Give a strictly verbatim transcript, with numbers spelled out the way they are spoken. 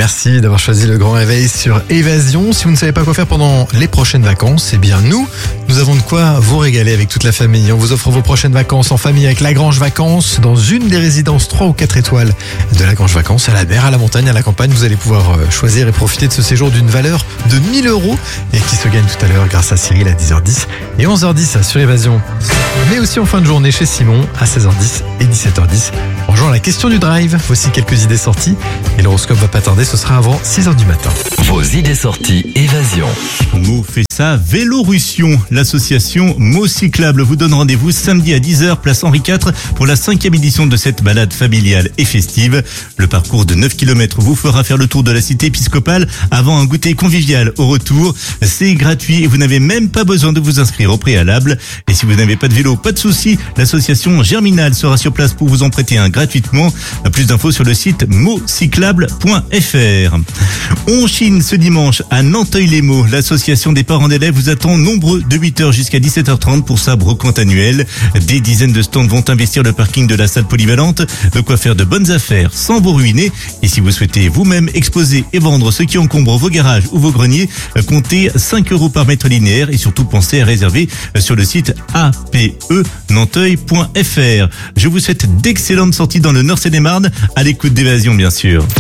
Merci d'avoir choisi le grand réveil sur Évasion. Si vous ne savez pas quoi faire pendant les prochaines vacances, eh bien nous, nous avons de quoi vous régaler avec toute la famille. On vous offre vos prochaines vacances en famille avec Lagrange Vacances dans une des résidences trois ou quatre étoiles de Lagrange Vacances, à la mer, à la montagne, à la campagne. Vous allez pouvoir choisir et profiter de ce séjour d'une valeur de mille euros et qui se gagne tout à l'heure grâce à Cyril à dix heures dix et onze heures dix sur Évasion. Mais aussi en fin de journée chez Simon à seize heures dix et dix-sept heures dix. En jouant à la question du drive, voici quelques idées sorties et l'horoscope va pas tarder, ce sera avant six heures du matin. Vos idées sorties Évasion. Mo fait ça, Vélorussion. L'association Mo Cyclable vous donne rendez-vous samedi à dix heures, place Henri quatre, pour la cinquième édition de cette balade familiale et festive. Le parcours de neuf kilomètres vous fera faire le tour de la cité épiscopale avant un goûter convivial au retour. C'est gratuit et vous n'avez même pas besoin de vous inscrire au préalable. Et si vous n'avez pas de vélo, pas de souci, l'association Germinal sera sur place pour vous en prêter un gratuitement. Plus d'infos sur le site mocyclable point f r. On chine ce dimanche à Nanteuil-les-Maux. L'association des parents d'élèves vous attend nombreux de huit heures jusqu'à dix-sept heures trente pour sa brocante annuelle. Des dizaines de stands vont investir le parking de la salle polyvalente. De quoi faire de bonnes affaires sans vous ruiner. Et si vous souhaitez vous-même exposer et vendre ce qui encombre vos garages ou vos greniers, comptez cinq euros par mètre linéaire et surtout pensez à réserver sur le site a p e nanteuil point f r. Je vous souhaite d'excellentes sorties dans le Nord Seine-et-Marne à l'écoute d'Évasion bien sûr.